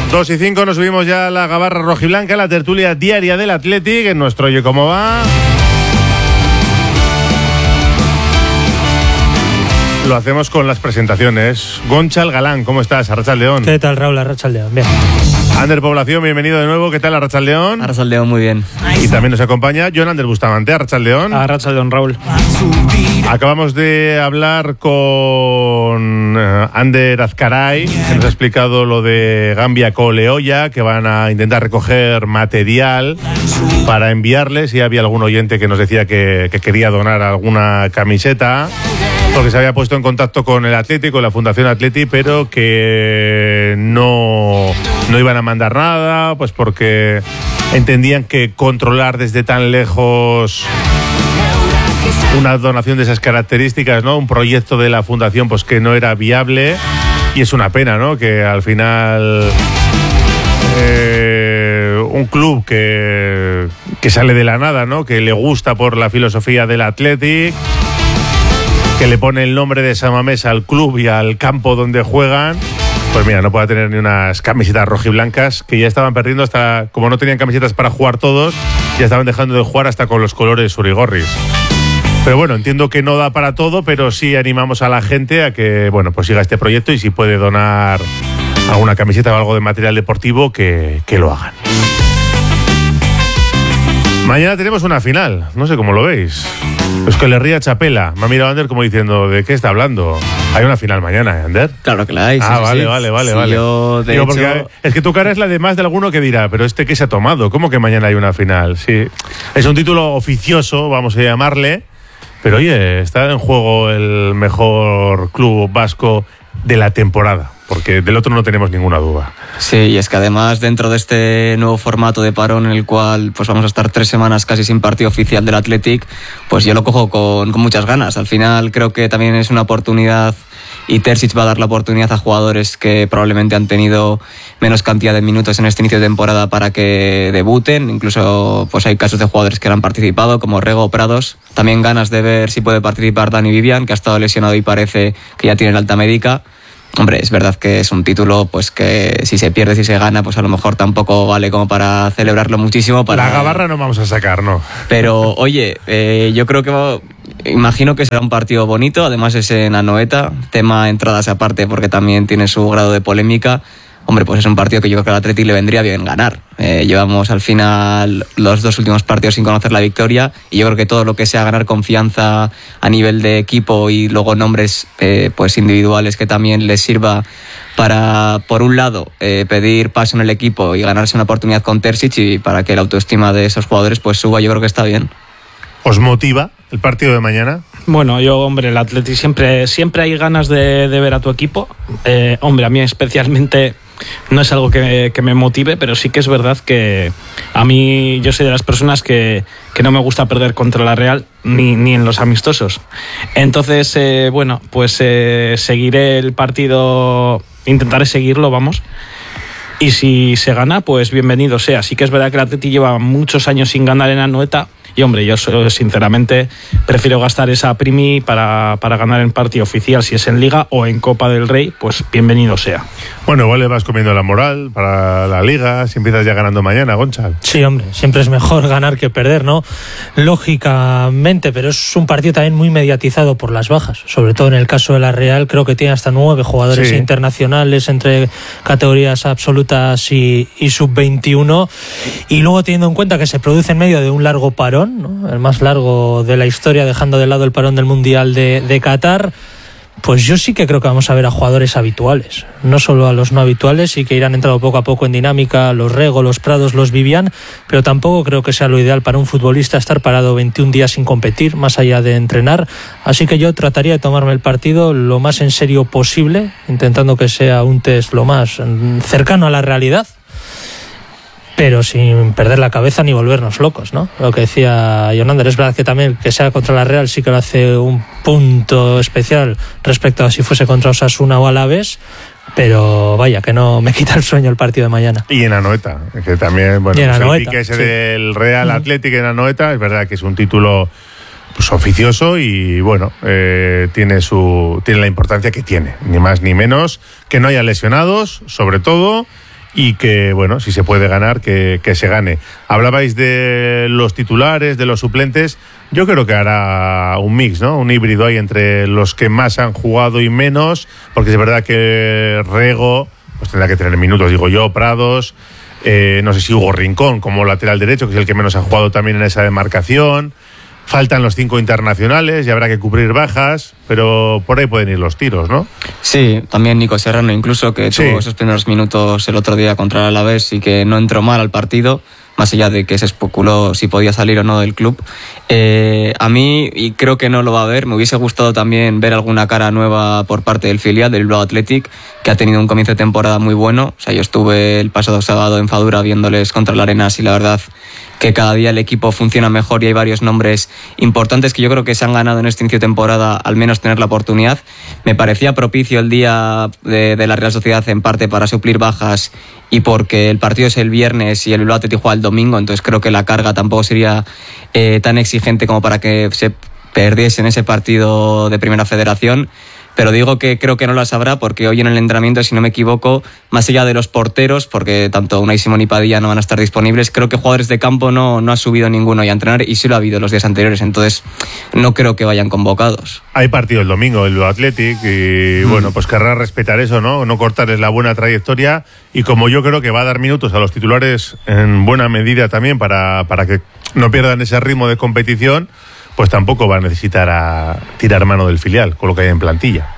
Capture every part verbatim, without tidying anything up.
dos y cinco nos subimos ya a la gabarra rojiblanca, la tertulia diaria del Athletic, en nuestro Oye Cómo Va. Lo hacemos con las presentaciones. Gonchal Galán, ¿cómo estás? Arratsaldeón. ¿Qué tal, Raúl? Arratsaldeón, bien. Ander Población, bienvenido de nuevo. ¿Qué tal, Arratsaldeón? Arratsaldeón, muy bien. Y también nos acompaña Jon Ander Bustamante. Arratsaldeón. Arratsaldeón, Raúl. Acabamos de hablar con Ander Azcaray, que nos ha explicado lo de Gambia Coleoya, que van a intentar recoger material para enviarles. Y había algún oyente que nos decía que, que quería donar alguna camiseta, porque se había puesto en contacto con el Atlético, la Fundación Atleti, pero que no, no iban a mandar nada, pues porque entendían que controlar desde tan lejos una donación de esas características, ¿no? Un proyecto de la Fundación, pues que no era viable, y es una pena, ¿no? Que al final eh, un club que, que sale de la nada, ¿no? Que le gusta por la filosofía del Athletic, que le pone el nombre de Samamés al club y al campo donde juegan, pues mira, no pueda tener ni unas camisetas rojiblancas, que ya estaban perdiendo hasta, como no tenían camisetas para jugar todos, ya estaban dejando de jugar hasta con los colores surigorris. Pero bueno, entiendo que no da para todo, pero sí animamos a la gente a que, bueno, pues siga este proyecto, y si puede donar alguna camiseta o algo de material deportivo, que, que lo hagan. Mañana tenemos una final, no sé cómo lo veis. Es que le ría Chapela. Me ha mirado Ander como diciendo, ¿de qué está hablando? Hay una final mañana, ¿eh, Ander? Claro que la hay. Ah, sí, vale, sí. vale, vale, sí, vale. Yo, de Digo, hecho... porque es que tu cara es la de más de alguno que dirá, pero este que se ha tomado, ¿cómo que mañana hay una final? Sí, es un título oficioso, vamos a llamarle, pero oye, está en juego el mejor club vasco de la temporada, porque del otro no tenemos ninguna duda. Sí, y es que además dentro de este nuevo formato de parón en el cual pues vamos a estar tres semanas casi sin partido oficial del Athletic, pues yo lo cojo con, con muchas ganas. Al final creo que también es una oportunidad, y Terzic va a dar la oportunidad a jugadores que probablemente han tenido menos cantidad de minutos en este inicio de temporada para que debuten. Incluso pues hay casos de jugadores que han participado, como Rego o Prados. También ganas de ver si puede participar Dani Vivian, que ha estado lesionado y parece que ya tiene la alta médica. Hombre, es verdad que es un título pues que si se pierde, si se gana, pues a lo mejor tampoco vale como para celebrarlo muchísimo. Para... La gabarra no vamos a sacar, ¿no? Pero, oye, eh, yo creo que va... imagino que será un partido bonito. Además es en Anoeta, tema entradas aparte, porque también tiene su grado de polémica. Hombre, pues es un partido que yo creo que al Atleti le vendría bien ganar. Eh, llevamos al final los dos últimos partidos sin conocer la victoria, y yo creo que todo lo que sea ganar confianza a nivel de equipo y luego nombres eh, pues individuales que también les sirva para, por un lado, eh, pedir paso en el equipo y ganarse una oportunidad con Terzic, y para que la autoestima de esos jugadores pues suba, yo creo que está bien. ¿Os motiva el partido de mañana? Bueno, yo, hombre, el Atleti siempre, siempre hay ganas de, de ver a tu equipo. Eh, hombre, a mí especialmente no es algo que, que me motive, pero sí que es verdad que a mí, yo soy de las personas que, que no me gusta perder contra la Real, ni, ni en los amistosos. Entonces, eh, bueno, pues eh, seguiré el partido, intentaré seguirlo, vamos. Y si se gana, pues bienvenido sea. Sí que es verdad que el Atleti lleva muchos años sin ganar en Anoeta. Y hombre, yo sinceramente prefiero gastar esa primi para, para ganar en partido oficial, si es en Liga o en Copa del Rey, pues bienvenido sea. Bueno, igual le vas comiendo la moral para la Liga, si empiezas ya ganando mañana, Gonchal. Sí, hombre, siempre es mejor ganar que perder, ¿no? Lógicamente, pero es un partido también muy mediatizado por las bajas, sobre todo en el caso de la Real. Creo que tiene hasta nueve jugadores sí. internacionales entre categorías absolutas y, y sub veintiuno, y luego teniendo en cuenta que se produce en medio de un largo parón, ¿no? El más largo de la historia, dejando de lado el parón del Mundial de, de Qatar, pues yo sí que creo que vamos a ver a jugadores habituales, no solo a los no habituales, y que irán entrando poco a poco en dinámica, los Rego, los Prados, los Vivian, pero tampoco creo que sea lo ideal para un futbolista estar parado veintiún días sin competir, más allá de entrenar. Así que yo trataría de tomarme el partido lo más en serio posible, intentando que sea un test lo más cercano a la realidad, pero sin perder la cabeza ni volvernos locos, ¿no? Lo que decía Jon Ander, es verdad que también que sea contra la Real sí que lo hace un punto especial respecto a si fuese contra Osasuna o Alavés, pero vaya, que no me quita el sueño el partido de mañana. Y en Anoeta, que también, bueno, pues Anoeta, el pique ese sí. del Real Athletic en Anoeta, es verdad que es un título pues oficioso y bueno, eh, tiene su tiene la importancia que tiene, ni más ni menos, que no haya lesionados, sobre todo, y que, bueno, si se puede ganar, que, que se gane. Hablabais de los titulares, de los suplentes. Yo creo que hará un mix, ¿no? Un híbrido ahí entre los que más han jugado y menos, porque es verdad que Rego pues tendrá que tener minutos, digo yo, Prados, eh, no sé si Hugo Rincón como lateral derecho, que es el que menos ha jugado también en esa demarcación. Faltan los cinco internacionales y habrá que cubrir bajas, pero por ahí pueden ir los tiros, ¿no? Sí, también Nico Serrano, incluso, que sí. tuvo esos primeros minutos el otro día contra el Alavés y que no entró mal al partido, más allá de que se especuló si podía salir o no del club. Eh, a mí, y creo que no lo va a ver, me hubiese gustado también ver alguna cara nueva por parte del filial, del Bilbao Athletic, que ha tenido un comienzo de temporada muy bueno. O sea, yo estuve el pasado sábado en Fadura viéndoles contra el Arenas y la verdad que cada día el equipo funciona mejor y hay varios nombres importantes que yo creo que se han ganado en este inicio de temporada al menos tener la oportunidad. Me parecía propicio el día de, de la Real Sociedad en parte para suplir bajas y porque el partido es el viernes y el Bilbao Athletic juega el domingo, entonces creo que la carga tampoco sería eh, tan exigente como para que se perdiese en ese partido de Primera Federación. Pero digo que creo que no las habrá porque hoy en el entrenamiento, si no me equivoco, más allá de los porteros, porque tanto Unai Simón y Padilla no van a estar disponibles, creo que jugadores de campo no, no ha subido ninguno y a entrenar, y sí lo ha habido los días anteriores, entonces no creo que vayan convocados. Hay partido el domingo, el Bilbao Athletic, y mm. bueno, pues querrá respetar eso, ¿no? No cortarles la buena trayectoria, y como yo creo que va a dar minutos a los titulares en buena medida también para, para que no pierdan ese ritmo de competición, pues tampoco va a necesitar a tirar mano del filial con lo que hay en plantilla.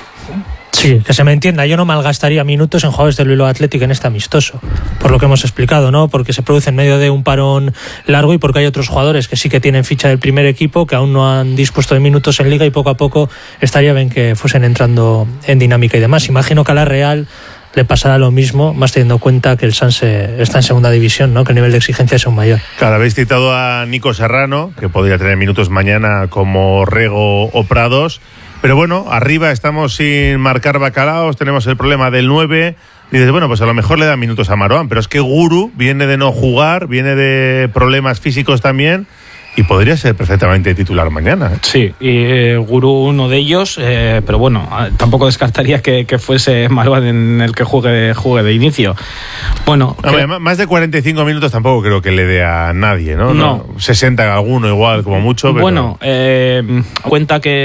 Sí, que se me entienda, yo no malgastaría minutos en jugadores del Bilbao Athletic en este amistoso, por lo que hemos explicado, ¿no? Porque se produce en medio de un parón largo y porque hay otros jugadores que sí que tienen ficha del primer equipo, que aún no han dispuesto de minutos en Liga y poco a poco estaría bien que fuesen entrando en dinámica y demás. Imagino que a la Real le pasará lo mismo, más teniendo en cuenta que el Sanse está en segunda división, ¿no? Que el nivel de exigencia es aún mayor. Claro, habéis citado a Nico Serrano, que podría tener minutos mañana como Rego o Prados, pero bueno, arriba estamos sin marcar bacalaos, tenemos el problema del nueve. Dices, bueno, pues a lo mejor le dan minutos a Marouane, pero es que Guru viene de no jugar, viene de problemas físicos también, y podría ser perfectamente titular mañana. ¿eh? Sí, y eh, Guru uno de ellos, eh, pero bueno, tampoco descartaría que, que fuese Marouane en el que juegue, juegue de inicio. Bueno, Hombre, que... más de cuarenta y cinco minutos tampoco creo que le dé a nadie, ¿no? No. no sesenta alguno igual, como mucho. Pero... Bueno, eh, cuenta que